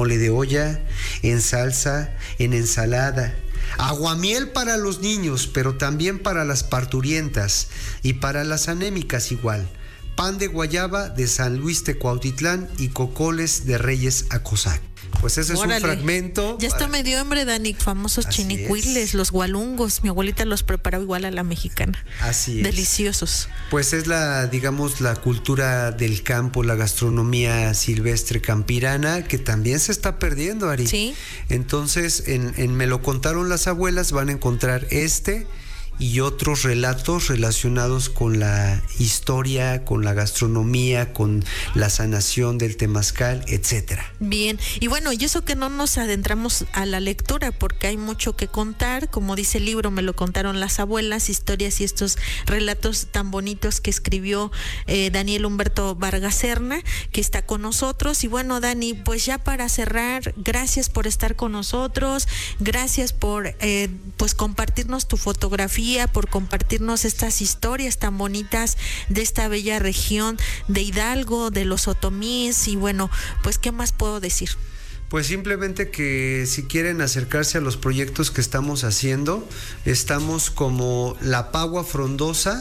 mole de olla, en salsa, en ensalada. Aguamiel para los niños, pero también para las parturientas y para las anémicas igual. Pan de guayaba de San Luis Tecuautitlán y cocoles de Reyes Acosac. Pues ese Órale. es un fragmento. Ya está medio hambre, Dani. Famosos Así chinicuiles, es. los gualungos. Mi abuelita los preparaba igual a la mexicana. Así es. Deliciosos. Pues es la cultura del campo, la gastronomía silvestre campirana, que también se está perdiendo, Ari. Sí. Entonces, en Me lo contaron las abuelas, van a encontrar y otros relatos relacionados con la historia, con la gastronomía, con la sanación del temazcal, etcétera. Bien, y bueno, y eso que no nos adentramos a la lectura porque hay mucho que contar, como dice el libro, me lo contaron las abuelas, historias y estos relatos tan bonitos que escribió Daniel Humberto Vargas Serna, que está con nosotros. Y bueno, Dani, pues ya para cerrar, gracias por estar con nosotros, gracias por pues compartirnos tu fotografía, por compartirnos estas historias tan bonitas de esta bella región de Hidalgo, de los otomíes. Y bueno, pues ¿qué más puedo decir? Pues simplemente que si quieren acercarse a los proyectos que estamos haciendo, estamos como La Pagua Frondosa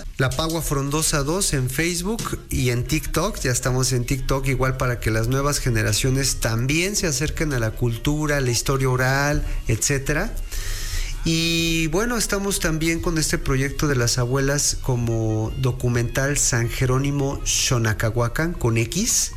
2 en Facebook y en TikTok. Ya estamos en TikTok igual para que las nuevas generaciones también se acerquen a la cultura, la historia oral, etcétera. Y bueno, estamos también con este proyecto de las abuelas como documental San Jerónimo Xonacahuacan con X.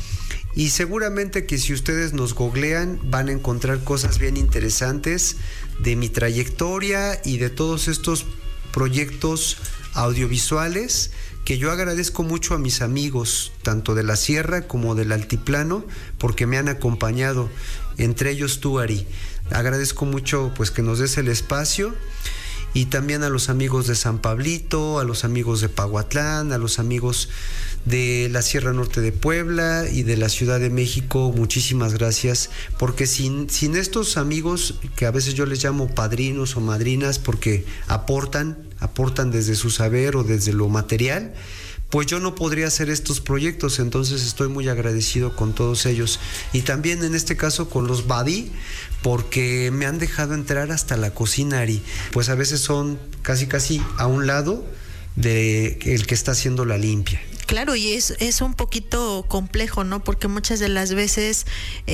Y seguramente que si ustedes nos googlean van a encontrar cosas bien interesantes de mi trayectoria y de todos estos proyectos audiovisuales que yo agradezco mucho a mis amigos, tanto de la sierra como del altiplano, porque me han acompañado, entre ellos tú, Ari. Agradezco mucho pues que nos des el espacio, y también a los amigos de San Pablito, a los amigos de Pahuatlán, a los amigos de la Sierra Norte de Puebla y de la Ciudad de México. Muchísimas gracias, porque sin estos amigos, que a veces yo les llamo padrinos o madrinas, porque aportan desde su saber o desde lo material, pues yo no podría hacer estos proyectos. Entonces estoy muy agradecido con todos ellos, y también en este caso con los Badí, porque me han dejado entrar hasta la cocina, Ari. Pues a veces son casi a un lado de el que está haciendo la limpia. Claro, y es un poquito complejo, ¿no? Porque muchas de las veces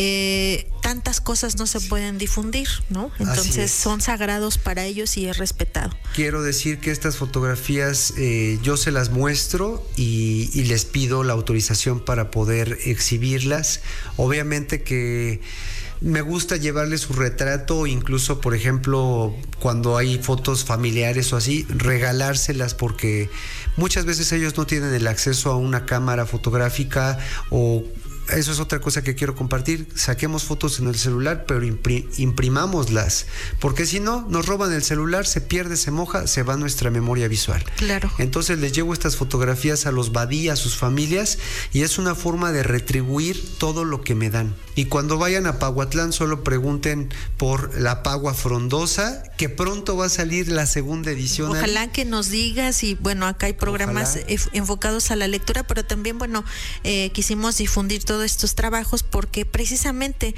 tantas cosas no se pueden difundir, ¿no? Entonces son sagrados para ellos y es respetado. Quiero decir que estas fotografías yo se las muestro y les pido la autorización para poder exhibirlas. Obviamente que me gusta llevarles su retrato, incluso, por ejemplo, cuando hay fotos familiares o así, regalárselas, porque muchas veces ellos no tienen el acceso a una cámara fotográfica, o eso es otra cosa que quiero compartir. Saquemos fotos en el celular, pero imprimámoslas, porque si no, nos roban el celular, se pierde, se moja, se va nuestra memoria visual. Claro. Entonces les llevo estas fotografías a los Badí, a sus familias, y es una forma de retribuir todo lo que me dan. Y cuando vayan a Pahuatlán, solo pregunten por La Pagua Frondosa, que pronto va a salir la segunda edición. Ojalá que nos digas, y bueno, acá hay programas enfocados a la lectura, pero también, bueno, quisimos difundir todos estos trabajos porque precisamente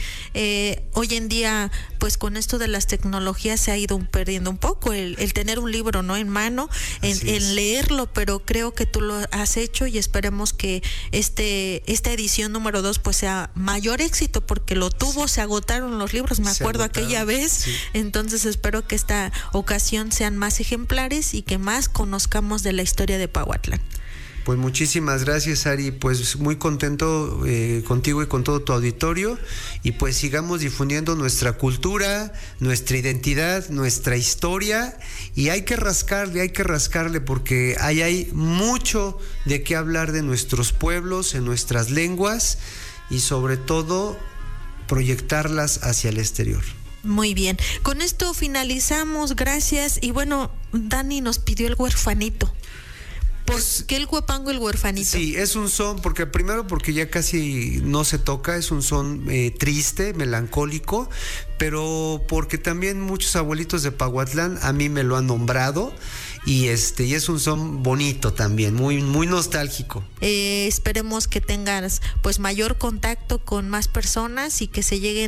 hoy en día, pues con esto de las tecnologías se ha ido perdiendo un poco el tener un libro, ¿no?, en mano, en leerlo, pero creo que tú lo has hecho, y esperemos que esta edición número 2 pues sea mayor éxito, porque lo tuvo, se agotaron los libros, me acuerdo aquella vez, entonces espero que esta ocasión sean más ejemplares y que más conozcamos de la historia de Pahuatlán. Pues muchísimas gracias, Ari, pues muy contento contigo y con todo tu auditorio, y pues sigamos difundiendo nuestra cultura, nuestra identidad, nuestra historia, y hay que rascarle porque ahí hay mucho de qué hablar de nuestros pueblos, en nuestras lenguas, y sobre todo proyectarlas hacia el exterior. Muy bien, con esto finalizamos, gracias. Y bueno, Dani nos pidió el huerfanito. ¿Por qué el huapango, el huerfanito? Sí, es un son, porque ya casi no se toca, es un son triste, melancólico, pero porque también muchos abuelitos de Pahuatlán a mí me lo han nombrado, y es un son bonito también, muy, muy nostálgico. Esperemos que tengas pues mayor contacto con más personas y que se lleguen